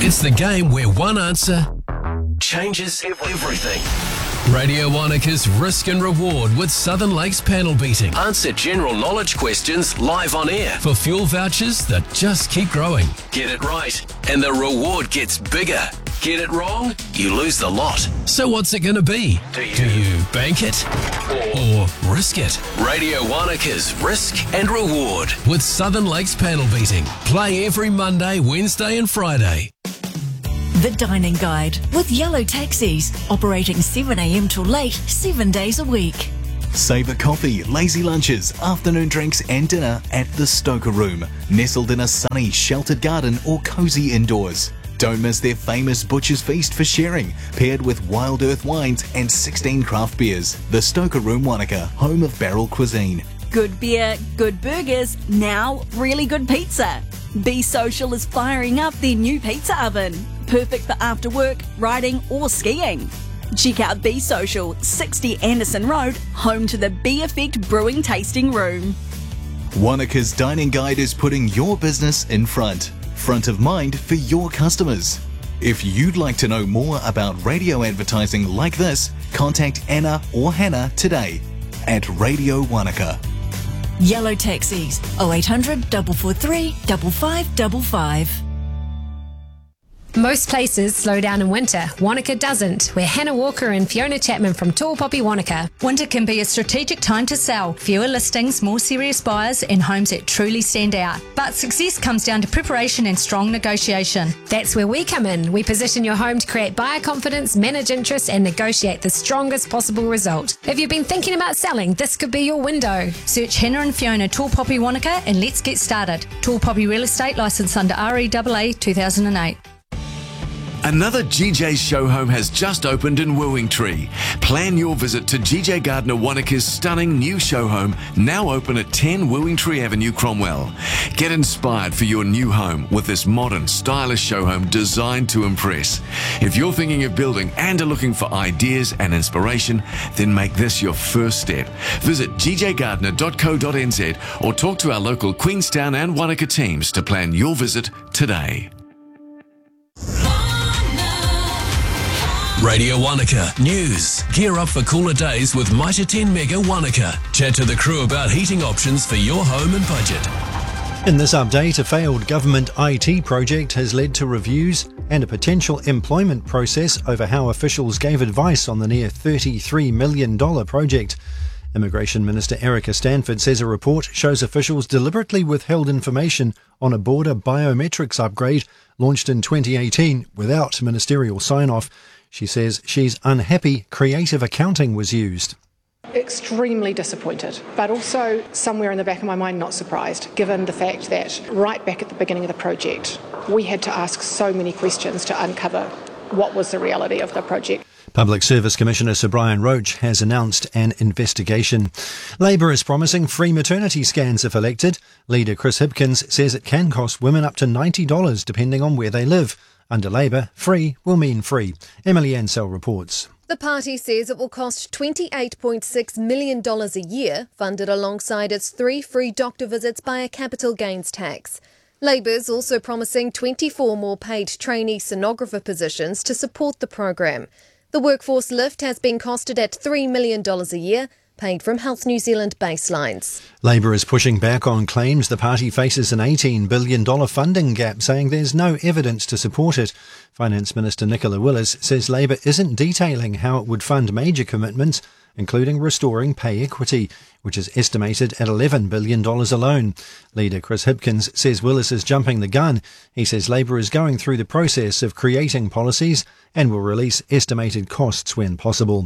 It's the game where one answer changes everything. Radio Wanaka's Risk and Reward with Southern Lakes panel beating. Answer general knowledge questions live on air for fuel vouchers that just keep growing. Get it right, and the reward gets bigger. Get it wrong, you lose the lot. So what's it going to be? Do you bank it or risk it? Radio Wanaka's Risk and Reward with Southern Lakes panel beating. Play every Monday, Wednesday and Friday. The Dining Guide with Yellow Taxis, operating 7am till late, 7 days a week. Savour coffee, lazy lunches, afternoon drinks and dinner at the Stoker Room, nestled in a sunny, sheltered garden or cosy indoors. Don't miss their famous Butcher's Feast for sharing, paired with Wild Earth wines and 16 craft beers. The Stoker Room Wanaka, home of barrel cuisine. Good beer, good burgers, now really good pizza. Be Social is firing up their new pizza oven. Perfect for after work, riding or skiing. Check out Be Social, 60 Anderson Road, home to the Be Effect Brewing Tasting Room. Wanaka's Dining Guide is putting your business in front of mind for your customers. If you'd like to know more about radio advertising like this, contact Anna or Hannah today at Radio Wanaka. Yellow Taxis, 0800 443 5555. Most places slow down in winter. Wanaka doesn't. We're Hannah Walker and Fiona Chapman from Tall Poppy Wanaka. Winter can be a strategic time to sell. Fewer listings, more serious buyers and homes that truly stand out. But success comes down to preparation and strong negotiation. That's where we come in. We position your home to create buyer confidence, manage interest and negotiate the strongest possible result. If you've been thinking about selling, this could be your window. Search Hannah and Fiona Tall Poppy Wanaka and let's get started. Tall Poppy Real Estate, licensed under REAA 2008. Another GJ show home has just opened in Wooingtree. Plan your visit to GJ Gardner Wanaka's stunning new show home, now open at 10 Wooingtree Avenue, Cromwell. Get inspired for your new home with this modern, stylish show home designed to impress. If you're thinking of building and are looking for ideas and inspiration, then make this your first step. Visit gjgardner.co.nz or talk to our local Queenstown and Wanaka teams to plan your visit today. Radio Wanaka News. Gear up for cooler days with Mitre 10 Mega Wanaka. Chat to the crew about heating options for your home and budget. In this update, a failed government IT project has led to reviews and a potential employment process over how officials gave advice on the near $33 million project. Immigration Minister Erica Stanford says a report shows officials deliberately withheld information on a border biometrics upgrade launched in 2018 without ministerial sign-off. She says she's unhappy creative accounting was used. Extremely disappointed, but also somewhere in the back of my mind not surprised, given the fact that right back at the beginning of the project, we had to ask so many questions to uncover what was the reality of the project. Public Service Commissioner Sir Brian Roach has announced an investigation. Labour is promising free maternity scans if elected. Leader Chris Hipkins says it can cost women up to $90 depending on where they live. Under Labour, free will mean free. Emily Ansell reports. The party says it will cost $28.6 million a year, funded alongside its 3 free doctor visits by a capital gains tax. Labour's also promising 24 more paid trainee sonographer positions to support the programme. The workforce lift has been costed at $3 million a year, paid from Health New Zealand baselines. Labour is pushing back on claims the party faces an $18 billion funding gap, saying there's no evidence to support it. Finance Minister Nicola Willis says Labour isn't detailing how it would fund major commitments, including restoring pay equity, which is estimated at $11 billion alone. Leader Chris Hipkins says Willis is jumping the gun. He says Labour is going through the process of creating policies and will release estimated costs when possible.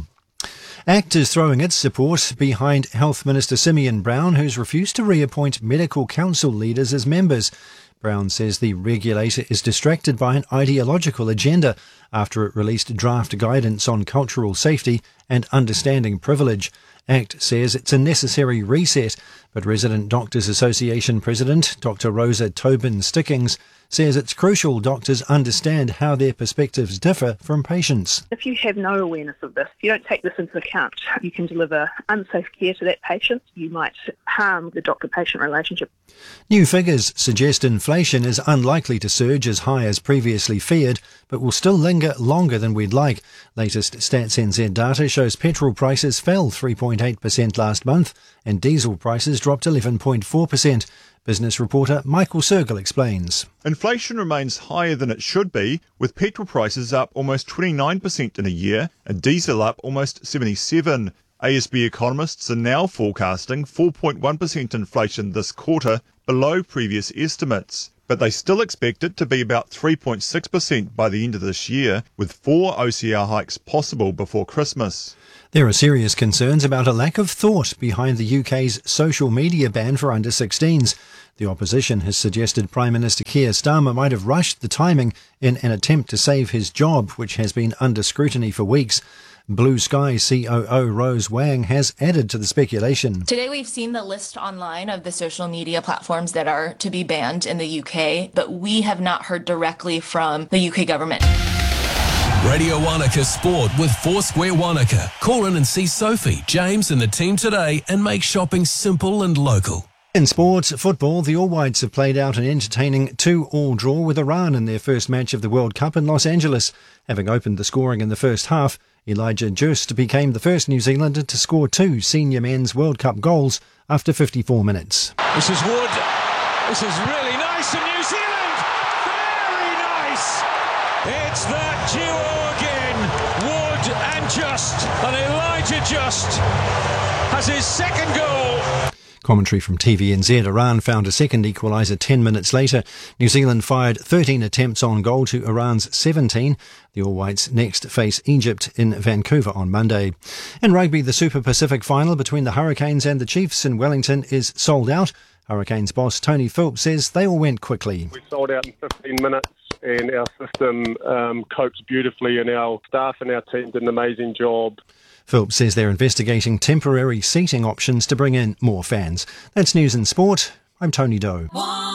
ACT is throwing its support behind Health Minister Simeon Brown, who's refused to reappoint medical council leaders as members. Brown says the regulator is distracted by an ideological agenda after it released draft guidance on cultural safety and understanding privilege. ACT says it's a necessary reset, but Resident Doctors Association President Dr. Rosa Tobin Stickings says it's crucial doctors understand how their perspectives differ from patients. If you have no awareness of this, if you don't take this into account, you can deliver unsafe care to that patient. You might harm the doctor-patient relationship. New figures suggest inflation is unlikely to surge as high as previously feared, but will still linger longer than we'd like. Latest Stats NZ data shows petrol prices fell 3.8% last month and diesel prices dropped 11.4%. Business reporter Michael Sergel explains. Inflation remains higher than it should be, with petrol prices up almost 29% in a year and diesel up almost 77%. ASB economists are now forecasting 4.1% inflation this quarter, below previous estimates. But they still expect it to be about 3.6% by the end of this year, with 4 OCR hikes possible before Christmas. There are serious concerns about a lack of thought behind the UK's social media ban for under-16s. The opposition has suggested Prime Minister Keir Starmer might have rushed the timing in an attempt to save his job, which has been under scrutiny for weeks. Blue Sky COO Rose Wang has added to the speculation. Today we've seen the list online of the social media platforms that are to be banned in the UK, but we have not heard directly from the UK government. Radio Wanaka Sport with Foursquare Wanaka. Call in and see Sophie, James and the team today and make shopping simple and local. In sports, football, the All Whites have played out an entertaining 2-2 draw with Iran in their first match of the World Cup in Los Angeles. Having opened the scoring in the first half, Elijah Just became the first New Zealander to score 2 senior men's World Cup goals after 54 minutes. This is Wood. This is really nice in New Zealand. Very nice. It's that duo again. Wood and Just. And Elijah Just has his second goal. Commentary from TVNZ. Iran found a second equaliser 10 minutes later. New Zealand fired 13 attempts on goal to Iran's 17. The All Whites next face Egypt in Vancouver on Monday. In rugby, the Super Pacific final between the Hurricanes and the Chiefs in Wellington is sold out. Hurricanes boss Tony Phillips says they all went quickly. We sold out in 15 minutes and our system coped beautifully, and our staff and our team did an amazing job. Phillips says they're investigating temporary seating options to bring in more fans. That's news and sport. I'm Tony Doe.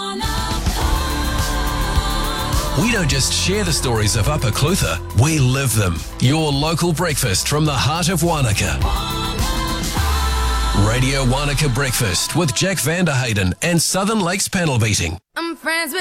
We don't just share the stories of Upper Clutha, we live them. Your local breakfast from the heart of Wanaka. Radio Wanaka Breakfast with Jack Vanderhayden and Southern Lakes Panel Beating. I'm friends with